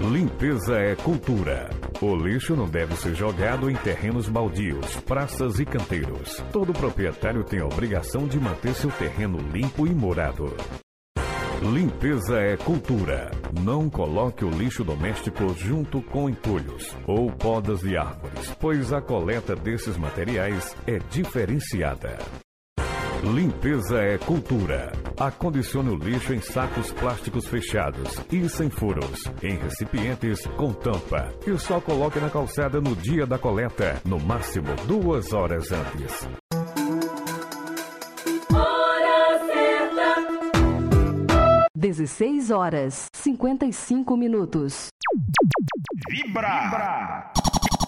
Limpeza é cultura. O lixo não deve ser jogado em terrenos baldios, praças e canteiros. Todo proprietário tem a obrigação de manter seu terreno limpo e morado. Limpeza é cultura. Não coloque o lixo doméstico junto com entulhos ou podas de árvores, pois a coleta desses materiais é diferenciada. Limpeza é cultura. Acondicione o lixo em sacos plásticos fechados e sem furos, em recipientes com tampa. E só coloque na calçada no dia da coleta, no máximo 2 horas antes. 16 horas 55 minutos. Vibra!